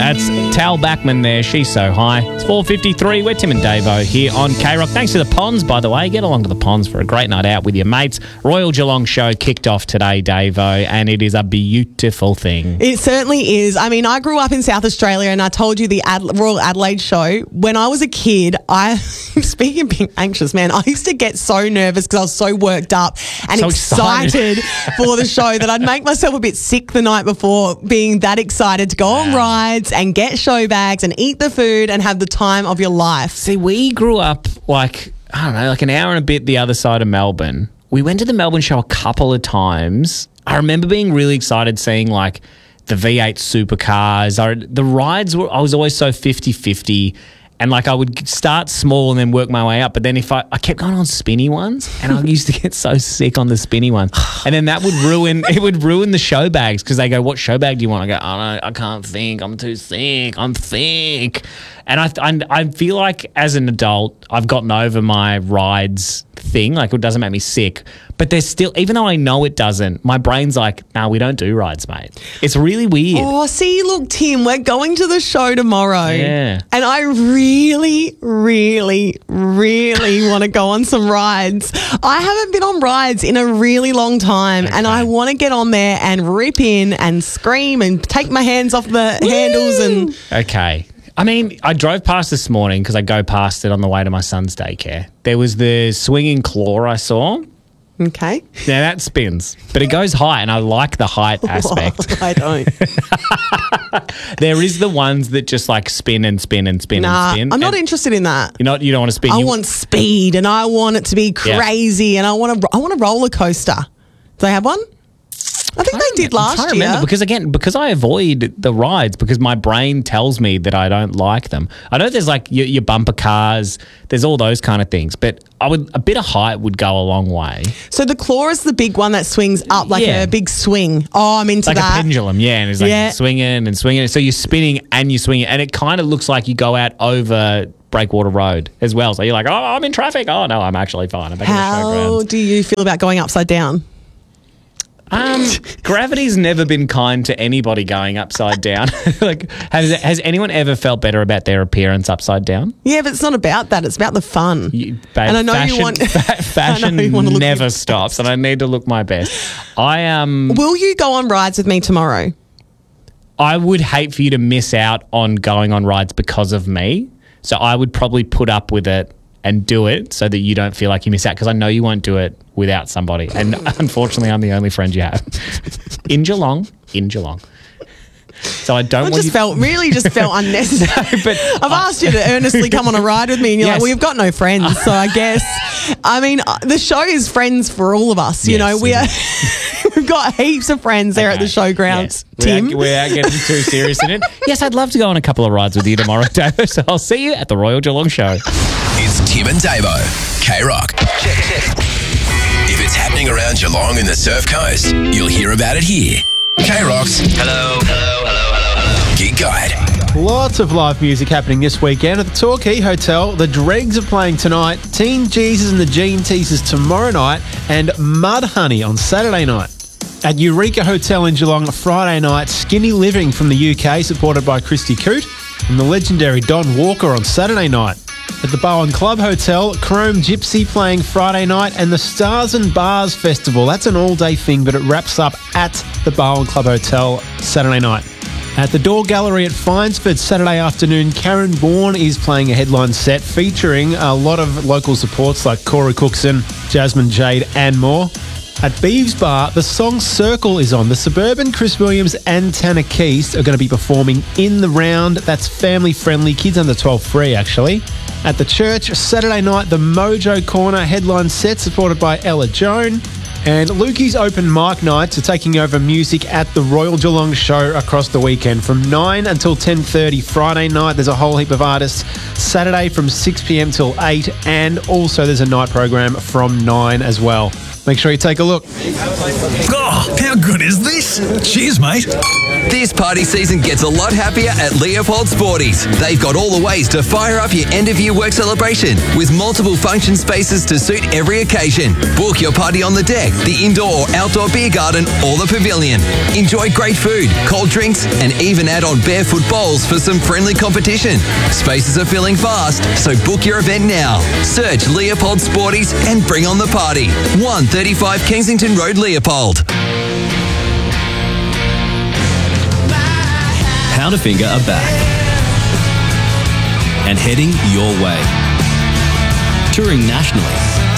That's Tal Bachman there. She's so high. It's 4:53. We're Tim and Davo here on K-Rock. Thanks to the Ponds, by the way. Get along to the Ponds for a great night out with your mates. Royal Geelong show kicked off today, Davo, and it is a beautiful thing. It certainly is. I mean, I grew up in South Australia, and I told you the Royal Adelaide show. When I was a kid, speaking of being anxious, man, I used to get so nervous because I was so worked up and So excited for the show that I'd make myself a bit sick the night before, being that excited to go on rides and get show bags and eat the food and have the time of your life. See, we grew up like an hour and a bit the other side of Melbourne. We went to the Melbourne show a couple of times. I remember being really excited seeing like the V8 supercars. The rides I was always so 50-50. And like I would start small and then work my way up. But then if I kept going on spinny ones, and I used to get so sick on the spinny ones. And then that would ruin the show bags because they go, "What show bag do you want?" I go, "Oh no, I can't think. I'm too sick. I'm thick." And I feel like as an adult, I've gotten over my rides thing. Like it doesn't make me sick. But there's still, even though I know it doesn't, my brain's like, "No, we don't do rides, mate." It's really weird. Oh, see, look, Tim, we're going to the show tomorrow. Yeah. And I really, really, really want to go on some rides. I haven't been on rides in a really long time, and I want to get on there and rip in and scream and take my hands off the handles and... Okay. I mean, I drove past this morning because I go past it on the way to my son's daycare. There was the swinging claw I saw. Okay. Now that spins, but it goes high, and I like the height aspect. I don't. There is the ones that just like spin and spin and spin and spin. I'm not interested in that. You don't want to spin. I want speed, and I want it to be crazy, and I want a roller coaster. Do they have one? I think they did last year. Remember, because I avoid the rides because my brain tells me that I don't like them. I know there's like your bumper cars, there's all those kind of things, but a bit of height would go a long way. So the claw is the big one that swings up like a big swing. Oh, I'm into like that. Like a pendulum, and it's like swinging and swinging. So you're spinning and you're swinging, and it kind of looks like you go out over Breakwater Road as well. So you're like, "Oh, I'm in traffic. Oh no, I'm actually fine. I'm back in the How do you feel about going upside down? Gravity's never been kind to anybody going upside down. Like, has anyone ever felt better about their appearance upside down? Yeah, but it's not about that. It's about the fun. Babe, and I know fashion, you want fashion never stops, and I need to look my best. Will you go on rides with me tomorrow? I would hate for you to miss out on going on rides because of me. So I would probably put up with it and do it so that you don't feel like you miss out, because I know you won't do it without somebody. And unfortunately, I'm the only friend you have. In Geelong. So I don't want you... just felt unnecessary. But I've asked you to earnestly come on a ride with me, and you're like, well, we've got no friends. So I guess, I mean, the show is friends for all of us. You know, we've got heaps of friends there at the showgrounds. Yes. Tim? We're getting too serious in it. Yes, I'd love to go on a couple of rides with you tomorrow, Davo. So I'll see you at the Royal Geelong show. It's Tim and Davo, K-Rock. Check. If it's happening around Geelong and the Surf Coast, you'll hear about it here. K-Rock's Hello. Gig Guide. Lots of live music happening this weekend at the Torquay Hotel. The Dregs are playing tonight, Teen Jesus and the Gene Teasers tomorrow night, and Mudhoney on Saturday night. At Eureka Hotel in Geelong Friday night, Skinny Living from the UK, supported by Christy Coote, and the legendary Don Walker on Saturday night. At the Bowen Club Hotel, Chrome Gypsy playing Friday night, and the Stars and Bars Festival. That's an all-day thing, but it wraps up at the Bowen Club Hotel Saturday night. At the Door Gallery at Finesford Saturday afternoon, Karen Bourne is playing a headline set featuring a lot of local supports like Corey Cookson, Jasmine Jade and more. At Beeves Bar, the song Circle is on. The Suburban, Chris Williams and Tanner Keast are going to be performing in the round. That's family friendly, kids under 12 free actually. At the church, Saturday night, the Mojo Corner headline set supported by Ella Joan. And Lukey's open mic nights are taking over music at the Royal Geelong show across the weekend from 9 until 10:30 Friday night. There's a whole heap of artists. Saturday from 6 p.m. till 8, and also there's a night program from 9 as well. Make sure you take a look. Oh, how good is this? Cheers, mate. This party season gets a lot happier at Leopold Sporties. They've got all the ways to fire up your end-of-year work celebration with multiple function spaces to suit every occasion. Book your party on the deck, the indoor or outdoor beer garden or the pavilion. Enjoy great food, cold drinks and even add on barefoot bowls for some friendly competition. Spaces are filling fast, so book your event now. Search Leopold Sporties and bring on the party. 135 Kensington Road, Leopold. Powderfinger are back and heading your way. Touring nationally,